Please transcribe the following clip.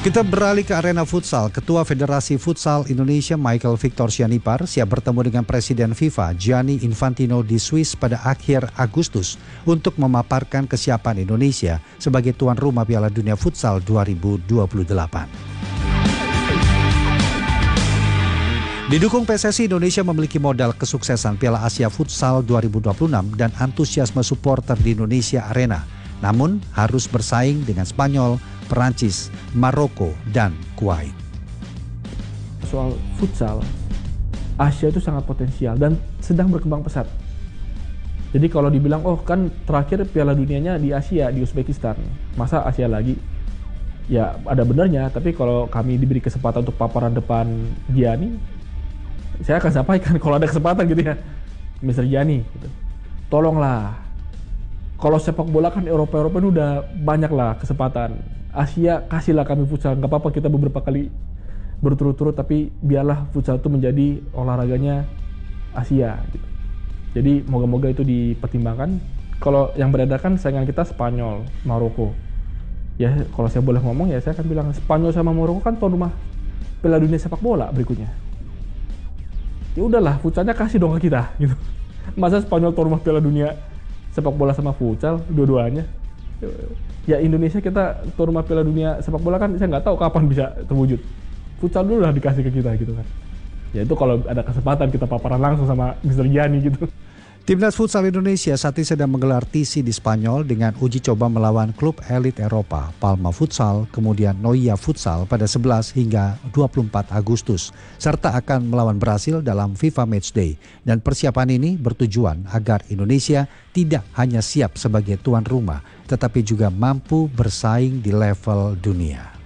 Kita beralih ke arena futsal. Ketua Federasi Futsal Indonesia Michael Victor Sianipar siap bertemu dengan Presiden FIFA Gianni Infantino di Swiss pada akhir Agustus untuk memaparkan kesiapan Indonesia sebagai tuan rumah Piala Dunia Futsal 2028. Didukung PSSI, Indonesia memiliki modal kesuksesan Piala Asia Futsal 2026 dan antusiasme supporter di Indonesia Arena. Namun harus bersaing dengan Spanyol, Perancis, Maroko, dan Kuwait. Soal futsal, Asia itu sangat potensial dan sedang berkembang pesat. Jadi kalau dibilang, oh kan terakhir Piala Dunianya di Asia, di Uzbekistan, masa Asia lagi? Ya ada benarnya, tapi kalau kami diberi kesempatan untuk paparan depan Gianni, saya akan sampaikan kalau ada kesempatan gitu ya, Mr. Gianni, gitu. Tolonglah, kalau sepak bola kan Eropa ini udah banyak lah kesempatan. Asia kasihlah kami futsal, nggak apa-apa kita beberapa kali berturut-turut, tapi biarlah futsal itu menjadi olahraganya Asia. Gitu. Jadi moga-moga itu dipertimbangkan. Kalau yang beredar kan saingan kita Spanyol, Maroko. Ya kalau saya boleh ngomong ya saya akan bilang Spanyol sama Maroko kan tuan rumah Piala Dunia sepak bola berikutnya. Ya udahlah futsalnya kasih dong ke kita gitu. Masa Spanyol tuan rumah Piala Dunia sepak bola sama futsal dua-duanya? Ya Indonesia kita tuan rumah Piala Dunia sepak bola kan saya nggak tahu kapan bisa terwujud. Futsal dulu lah dikasih ke kita gitu kan. Ya itu kalau ada kesempatan kita paparan langsung sama Mr. Gianni gitu. Timnas Futsal Indonesia saat ini sedang menggelar TC di Spanyol dengan uji coba melawan klub elit Eropa, Palma Futsal, kemudian Noia Futsal pada 11 hingga 24 Agustus, serta akan melawan Brasil dalam FIFA Matchday. Dan persiapan ini bertujuan agar Indonesia tidak hanya siap sebagai tuan rumah, tetapi juga mampu bersaing di level dunia.